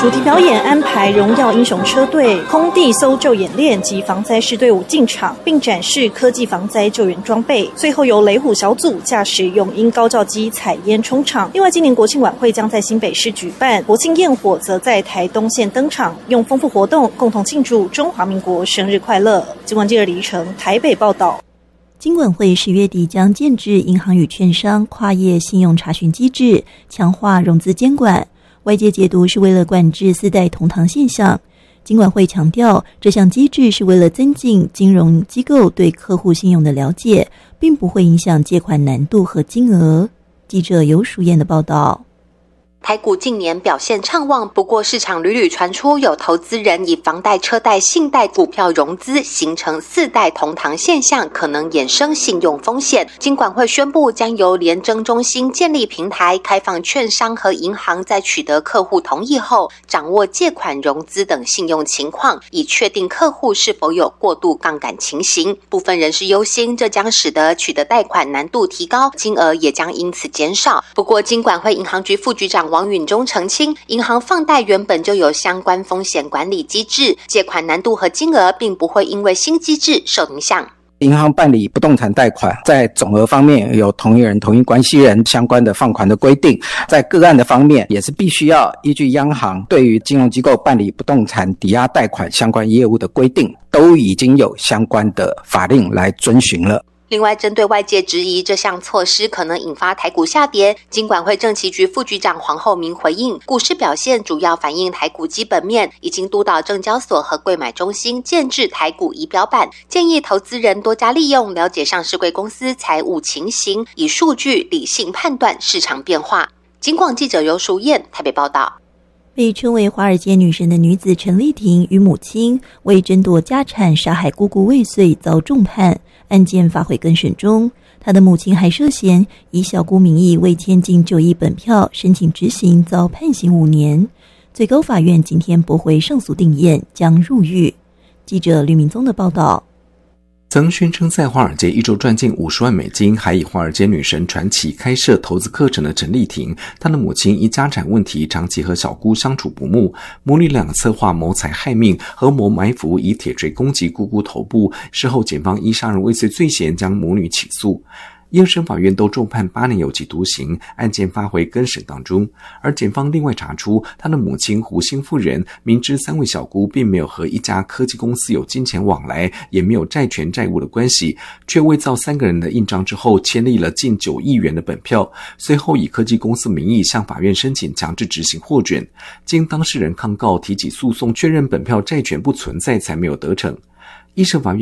主题表演安排荣耀英雄车队、空地搜救演练及防灾士队伍进场，并展示科技防灾救援装备。最后由雷虎小组驾驶永鹰高照机采烟冲场。另外，今年国庆晚会将在新北市举办，国庆焰火则在台东县登场，用丰富活动共同庆祝中华民国生日快乐。金管记者李成台北报道。 金管会10月底将建置银行与券商跨业信用查询机制，强化融资监管。外界解读是为了管制4代同堂现象。金管会强调，这项机制是为了增进金融机构对客户信用的了解，并不会影响借款难度和金额。记者游淑燕的报道。 台股近年表现畅旺，不过市场屡屡传出有投资人以房贷、车贷、信贷股票融资，形成4代同堂现象，可能衍生信用风险。金管会宣布将由联征中心建立平台，开放券商和银行在取得客户同意后，掌握借款融资等信用情况，以确定客户是否有过度杠杆情形。部分人士忧心，这将使得取得贷款难度提高，金额也将因此减少。不过，金管会银行局副局长王允中澄清，银行放贷原本就有相关风险管理机制，借款难度和金额并不会因为新机制受影响。 银行办理不动产贷款，在总额方面有同一人、同一关系人相关的放款的规定，在个案的方面也是必须要依据央行对于金融机构办理不动产抵押贷款相关业务的规定，都已经有相关的法令来遵循了。 另外，针对外界质疑这项措施可能引发台股下跌，金管会政企局副局长黄厚明回应，股市表现主要反映台股基本面，已经督导证交所和柜买中心建置台股仪表板，建议投资人多加利用，了解上市柜公司财务情形，以数据理性判断市场变化。金广记者游淑燕台北报道。 被称为华尔街女神的女子陈丽婷与母亲为争夺家产杀害姑姑未遂遭重判，案件发回更审中。她的母亲还涉嫌以小姑名义未签进9亿本票申请执行，遭判刑5年。最高法院今天驳回上诉定谳，将入狱。记者吕明宗的报道。 曾宣称在华尔街一周赚进50万美金，还以华尔街女神传奇开设投资课程的陈丽婷，她的母亲因家产问题长期和小姑相处不睦，母女两个策划谋财害命，合谋埋伏以铁锤攻击姑姑头部，事后检方依杀人未遂罪嫌将母女起诉。一审法院都重判8年有期徒刑，案件发回更审当中。而检方另外查出，他的母亲胡姓妇人明知3位小姑并没有和一家科技公司有金钱往来，也没有债权债务的关系，却伪造3个人的印章之后签立了近9亿元的本票，随后以科技公司名义向法院申请强制执行获准。经当事人抗告提起诉讼，确认本票债权不存在，才没有得逞。一审法院